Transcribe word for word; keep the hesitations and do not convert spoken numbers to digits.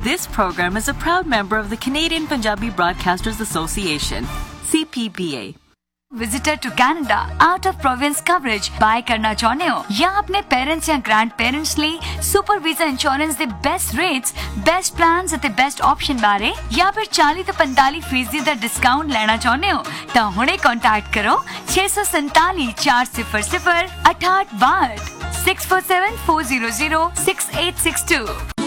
This program is a proud member of the Canadian Punjabi Broadcasters Association, C P B A. Visitor to Canada out of province coverage bye करना चाहते हो या अपने parents या grand parents ਲਈ super visa insurance ਦੇ best rates best plans ਅਤੇ best option बारे या फिर चालीस ਤੋਂ पैंतालीस फीसदी ਦਾ डिस्काउंट ਲੈਣਾ ਚਾਹੁੰਦੇ ਹੋ ਤਾਂ ਹੁਣੇ ਕੰਟੈਕਟ ਕਰੋ छे सौ सैंतालीस चार सिफर सिफर अठाठ बाहठ six four seven four zero zero six eight six to.